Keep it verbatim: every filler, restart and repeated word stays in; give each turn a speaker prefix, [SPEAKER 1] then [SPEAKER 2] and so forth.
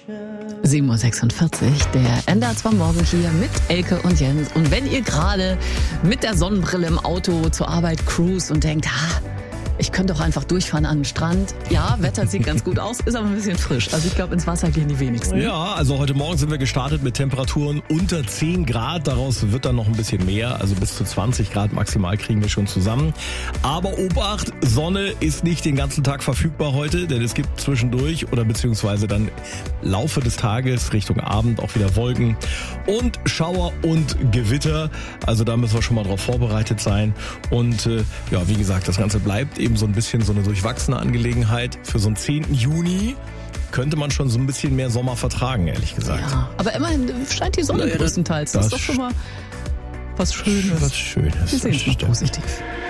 [SPEAKER 1] sieben Uhr sechsundvierzig, der N D R zwei Morgen hier mit Elke und Jens. Und wenn ihr gerade mit der Sonnenbrille im Auto zur Arbeit cruist und denkt, ha, ich könnte doch einfach durchfahren an den Strand. Ja, Wetter sieht ganz gut aus, ist aber ein bisschen frisch. Also ich glaube, ins Wasser gehen die wenigsten.
[SPEAKER 2] Ja, also heute Morgen sind wir gestartet mit Temperaturen unter zehn Grad. Daraus wird dann noch ein bisschen mehr. Also bis zu zwanzig Grad maximal kriegen wir schon zusammen. Aber Obacht, Sonne ist nicht den ganzen Tag verfügbar heute, denn es gibt zwischendurch oder beziehungsweise dann im Laufe des Tages Richtung Abend auch wieder Wolken und Schauer und Gewitter. Also da müssen wir schon mal drauf vorbereitet sein. Und äh, ja, wie gesagt, das Ganze bleibt eben so ein bisschen so eine durchwachsene Angelegenheit. Für so einen zehnten Juni könnte man schon so ein bisschen mehr Sommer vertragen, ehrlich gesagt.
[SPEAKER 1] Ja, aber immerhin scheint die Sonne
[SPEAKER 2] Ja,
[SPEAKER 1] größtenteils. Das,
[SPEAKER 2] das
[SPEAKER 1] ist doch schon mal was Schönes.
[SPEAKER 2] Was Schönes.
[SPEAKER 1] Wir sehen es mal positiv.